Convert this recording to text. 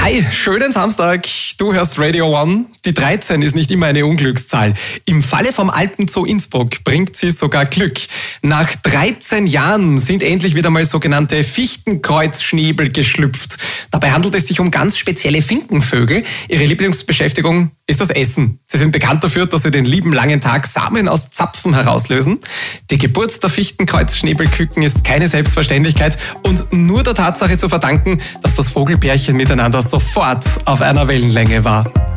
Hi, schönen Samstag. Du hörst Radio One. Die 13 ist nicht immer eine Unglückszahl. Im Falle vom Alten Zoo Innsbruck bringt sie sogar Glück. Nach 13 Jahren sind endlich wieder mal sogenannte Fichtenkreuzschnäbel geschlüpft. Dabei handelt es sich um ganz spezielle Finkenvögel. Ihre Lieblingsbeschäftigung ist das Essen. Sie sind bekannt dafür, dass sie den lieben langen Tag Samen aus Zapfen herauslösen. Die Geburt der Fichtenkreuzschnäbelküken ist keine Selbstverständlichkeit und nur der Tatsache zu verdanken, dass das Vogelpärchen miteinander sofort auf einer Wellenlänge war.